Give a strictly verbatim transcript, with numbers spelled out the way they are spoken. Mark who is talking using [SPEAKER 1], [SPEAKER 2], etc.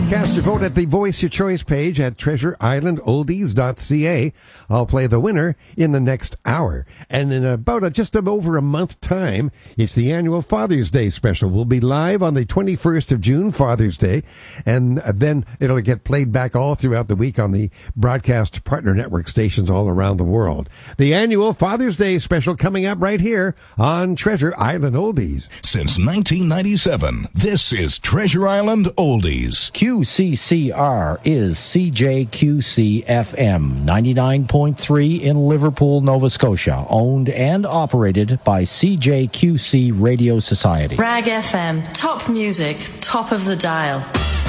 [SPEAKER 1] Cast your vote at the Voice Your Choice page at treasure island oldies dot c a. I'll play the winner in the next hour. And in about a, just over a month time, it's the annual Father's Day special. We'll be live on the twenty-first of June, Father's Day, and then it'll get played back all throughout the week on the broadcast partner network stations all around the world. The annual Father's Day special coming up right here on Treasure Island Oldies.
[SPEAKER 2] Since nineteen ninety-seven, this is Treasure Island Oldies.
[SPEAKER 3] Q C C R is C J Q C F M ninety-nine point three in Liverpool, Nova Scotia, owned and operated by C J Q C Radio Society.
[SPEAKER 4] Rag F M, top music, top of the dial.